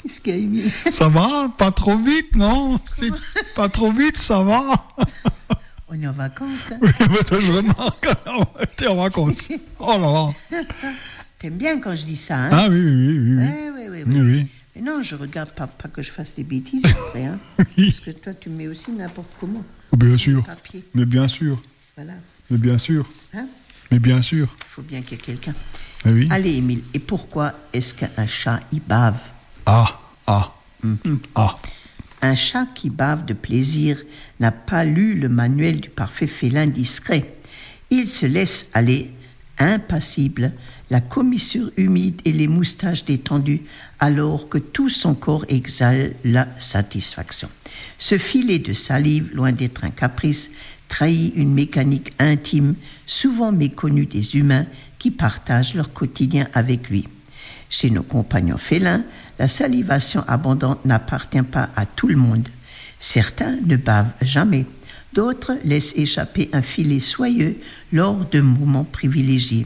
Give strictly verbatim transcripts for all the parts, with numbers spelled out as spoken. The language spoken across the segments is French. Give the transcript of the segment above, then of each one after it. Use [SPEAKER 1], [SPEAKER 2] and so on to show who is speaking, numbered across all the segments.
[SPEAKER 1] Qu'est-ce qu'il y a, Émile?
[SPEAKER 2] Ça va? Pas trop vite, non? C'est pas trop vite, ça va?
[SPEAKER 1] On est en vacances. Hein?
[SPEAKER 2] Oui, mais ça, je remarque. T'es en vacances. Oh là là.
[SPEAKER 1] T'aimes bien quand je dis ça, hein?
[SPEAKER 2] Ah oui, oui, oui. Oui,
[SPEAKER 1] ouais, oui, oui, oui.
[SPEAKER 2] oui, oui.
[SPEAKER 1] Mais non, je regarde pas, pas que je fasse des bêtises après, hein?
[SPEAKER 2] Oui.
[SPEAKER 1] Parce que toi, tu mets aussi n'importe comment.
[SPEAKER 2] Bien sûr.
[SPEAKER 1] Papier.
[SPEAKER 2] Mais bien sûr.
[SPEAKER 1] Voilà.
[SPEAKER 2] Mais bien sûr.
[SPEAKER 1] Hein?
[SPEAKER 2] Mais bien sûr.
[SPEAKER 1] Il faut bien qu'il y ait quelqu'un.
[SPEAKER 2] Ah oui.
[SPEAKER 1] Allez, Émile, et pourquoi est-ce qu'un chat, il bave?
[SPEAKER 2] Ah, ah,
[SPEAKER 1] Mm-hmm.
[SPEAKER 2] ah.
[SPEAKER 1] Un chat qui bave de plaisir n'a pas lu le manuel du parfait félin discret. Il se laisse aller, impassible, la commissure humide et les moustaches détendues, alors que tout son corps exhale la satisfaction. Ce filet de salive, loin d'être un caprice, trahit une mécanique intime, souvent méconnue des humains qui partagent leur quotidien avec lui. Chez nos compagnons félins, la salivation abondante n'appartient pas à tout le monde. Certains ne bavent jamais. D'autres laissent échapper un filet soyeux lors de moments privilégiés.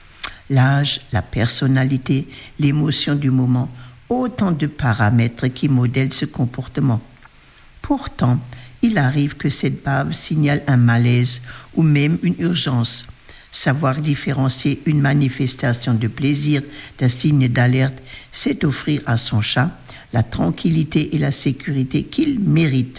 [SPEAKER 1] L'âge, la personnalité, l'émotion du moment, autant de paramètres qui modèlent ce comportement. Pourtant, il arrive que cette bave signale un malaise ou même une urgence. Savoir différencier une manifestation de plaisir d'un signe d'alerte, c'est offrir à son chat la tranquillité et la sécurité qu'il mérite.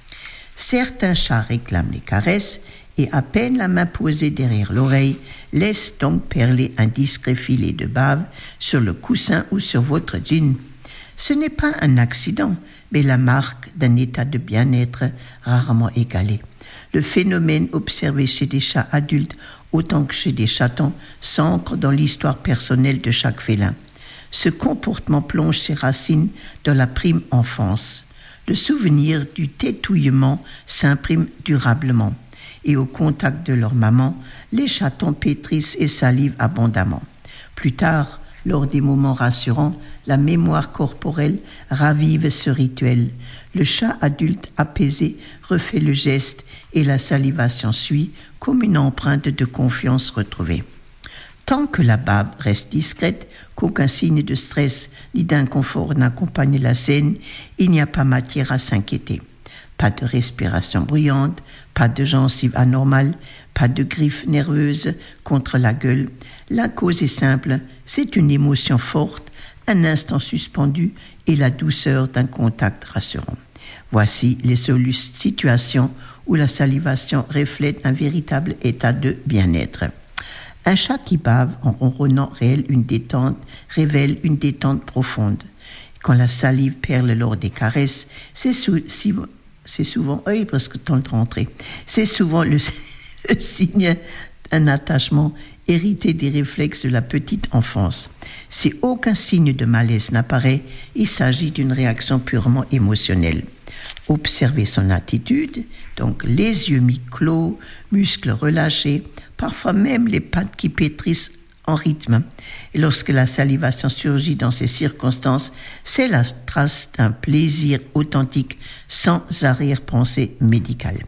[SPEAKER 1] Certains chats réclament les caresses et à peine la main posée derrière l'oreille, laissent donc perler un discret filet de bave sur le coussin ou sur votre jean. Ce n'est pas un accident, mais la marque d'un état de bien-être rarement égalé. Le phénomène observé chez des chats adultes autant que chez des chatons s'ancre dans l'histoire personnelle de chaque félin. Ce comportement plonge ses racines dans la prime enfance. Le souvenir du tétouillement s'imprime durablement. Et au contact de leur maman, les chatons pétrissent et salivent abondamment. Plus tard, lors des moments rassurants, la mémoire corporelle ravive ce rituel. Le chat adulte apaisé refait le geste et la salivation suit comme une empreinte de confiance retrouvée. Tant que la bave reste discrète, qu'aucun signe de stress ni d'inconfort n'accompagne la scène, il n'y a pas matière à s'inquiéter. Pas de respiration bruyante, pas de gencive anormale, pas de griffes nerveuses contre la gueule. La cause est simple, c'est une émotion forte, un instant suspendu et la douceur d'un contact rassurant. Voici les solu- situations où la salivation reflète un véritable état de bien-être. Un chat qui bave en ronronnant révèle une détente, révèle une détente profonde. Quand la salive perle lors des caresses, c'est, sou- si, c'est souvent, oui, parce que temps de rentrer, c'est souvent le, le signe d'un attachement hérité des réflexes de la petite enfance. Si aucun signe de malaise n'apparaît, il s'agit d'une réaction purement émotionnelle. Observez son attitude, donc les yeux mi-clos, muscles relâchés, parfois même les pattes qui pétrissent en rythme. Et lorsque la salivation surgit dans ces circonstances, c'est la trace d'un plaisir authentique sans arrière-pensée médicale.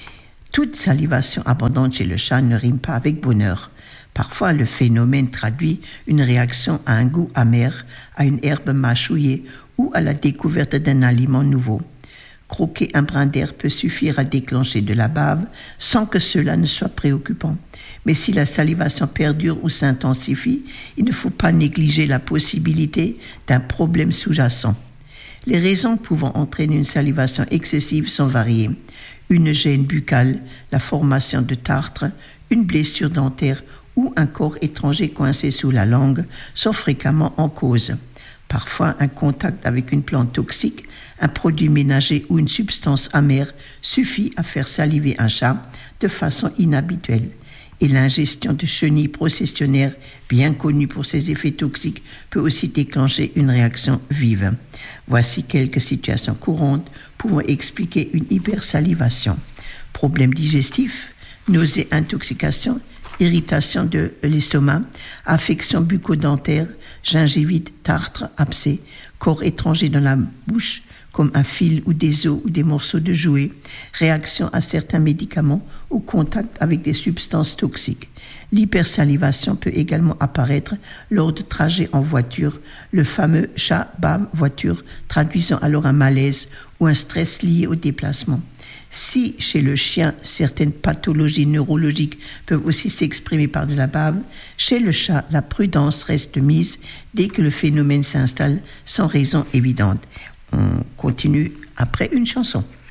[SPEAKER 1] Toute salivation abondante chez le chat ne rime pas avec bonheur. Parfois, le phénomène traduit une réaction à un goût amer, à une herbe mâchouillée ou à la découverte d'un aliment nouveau. Croquer un brin d'herbe peut suffire à déclencher de la bave sans que cela ne soit préoccupant. Mais si la salivation perdure ou s'intensifie, il ne faut pas négliger la possibilité d'un problème sous-jacent. Les raisons pouvant entraîner une salivation excessive sont variées. Une gêne buccale, la formation de tartre, une blessure dentaire ou un corps étranger coincé sous la langue sont fréquemment en cause. Parfois, un contact avec une plante toxique, un produit ménager ou une substance amère suffit à faire saliver un chat de façon inhabituelle. Et l'ingestion de chenilles processionnaires, bien connues pour ses effets toxiques, peut aussi déclencher une réaction vive. Voici quelques situations courantes pouvant expliquer une hypersalivation. Problèmes digestifs, nausées, intoxication, irritation de l'estomac, affection bucco-dentaire, gingivite, tartre, abcès, corps étranger dans la bouche, comme un fil ou des os ou des morceaux de jouets, réaction à certains médicaments ou contact avec des substances toxiques. L'hypersalivation peut également apparaître lors de trajets en voiture, le fameux chat bave voiture, traduisant alors un malaise ou un stress lié au déplacement. Si chez le chien, certaines pathologies neurologiques peuvent aussi s'exprimer par de la bave, chez le chat, la prudence reste mise dès que le phénomène s'installe sans raison évidente. On continue après une chanson.